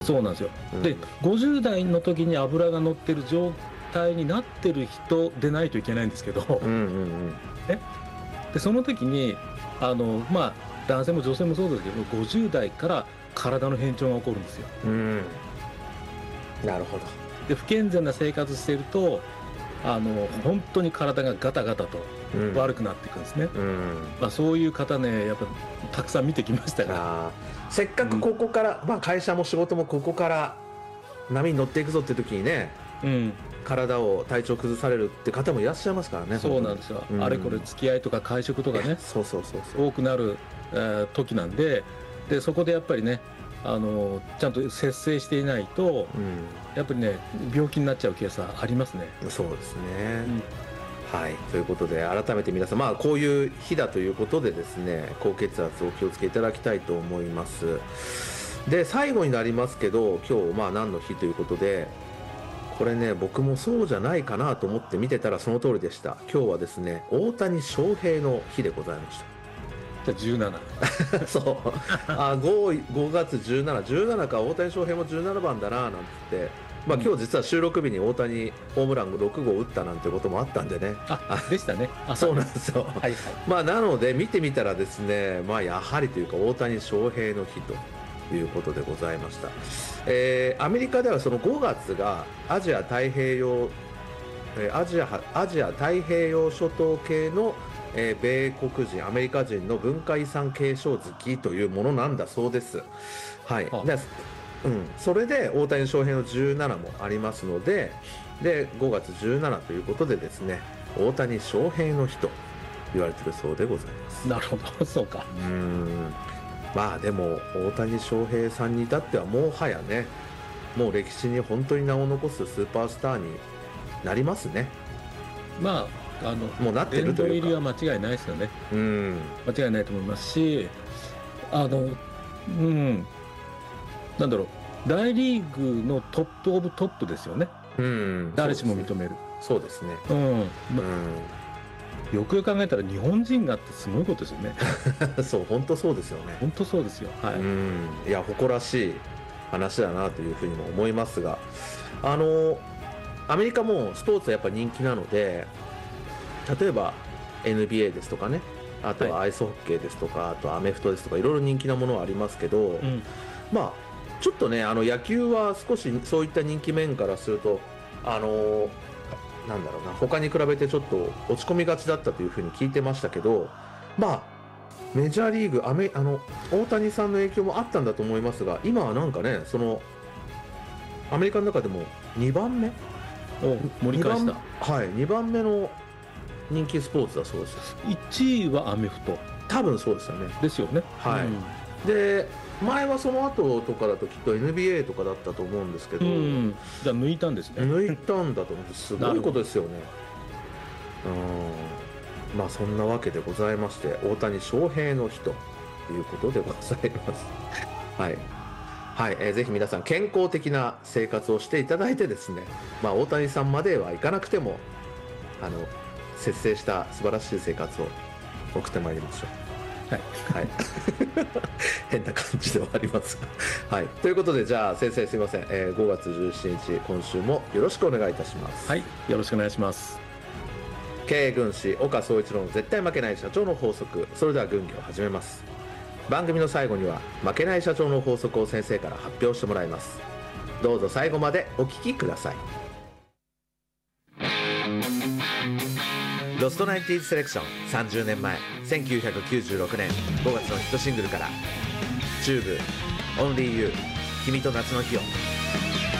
そうなんですよ、で50代の時に脂が乗ってる状態になってる人でないといけないんですけど、ね、でその時にまあ男性も女性もそうですけど50代から体の変調が起こるんですよ。 なるほど。 で不健全な生活していると本当に体がガタガタと悪くなっていくんですね、まあ、そういう方ねやっぱたくさん見てきましたが、 せっかくここから、まあ、会社も仕事もここから波に乗っていくぞって時にね、体調崩されるって方もいらっしゃいますからね。 そうなんですよ、あれこれ付き合いとか会食とかね多くなる、時なんで、そこでやっぱりねちゃんと節制していないと、やっぱりね病気になっちゃうケースはありますね。 そうですね、はい、ということで改めて皆さん、まあ、こういう日だということでですね高血圧をお気をつけいただきたいと思います。で最後になりますけど今日まあ何の日ということでこれね僕もそうじゃないかなと思って見てたらその通りでした。今日はですね大谷翔平の日でございました。 じゃあ17 そう5月17か大谷翔平も17番だななんて言って、まあ、今日実は収録日に大谷ホームラン6号打ったなんてこともあったんでね。 でしたね。 そうなんですよ、まあなので見てみたらですね、まあ、やはりというか大谷翔平の日ということでございました。アメリカではその5月がアジア太平洋諸島系の米国人アメリカ人の文化遺産継承月というものなんだそうです。はい、それで大谷翔平の17もありますので、5月17ということでですね大谷翔平の日と言われているそうでございます。 なるほど、そうか。 まあでも大谷翔平さんに至ってはもはやねもう歴史に本当に名を残すスーパースターになりますね。 まあもうなってるというか殿堂入りは間違いないですよね。間違いないと思いますし、なんだろう、大リーグのトップオブトップですよね。誰しも認める。 そうですね。 よくよく考えたら日本人がってすごいことですよね。 そう本当そうですよね。 本当そうですよ。 いや誇らしい話だなというふうにも思いますが、アメリカもスポーツはやっぱ人気なので、例えば NBA ですとかね、あとはアイスホッケーですとか、あとアメフトですとかいろいろ人気なものはありますけど、まあちょっとね野球は少しそういった人気面からするとなんだろうな、他に比べてちょっと落ち込みがちだったというふうに聞いてましたけど、まあメジャーリーグ大谷さんの影響もあったんだと思いますが、今はなんかねそのアメリカの中でも2番目盛り返した。 2番目の人気スポーツだそうです。 1位はアメフト多分そうですよね。 ですよね。 で前はその後とかだときっと NBA とかだったと思うんですけど、じゃあ抜いたんですね。 抜いたんだと思ってすごいことですよね。まあそんなわけでございまして、大谷翔平の日ということでございます。ぜひ皆さん健康的な生活をしていただいてですね、まあ大谷さんまではいかなくても節制した素晴らしい生活を送ってまいりましょう。変な感じではありますが、ということでじゃあ先生すいません、5月17日今週もよろしくお願いいたします。 よろしくお願いします。 経営軍師岡総一郎の絶対負けない社長の法則。それでは軍議を始めます。番組の最後には負けない社長の法則を先生から発表してもらいます。どうぞ最後までお聞きください。ロストナインティーズセレクション30年前1996年5月のヒットシングルからチューブ Only You 君と夏の日を。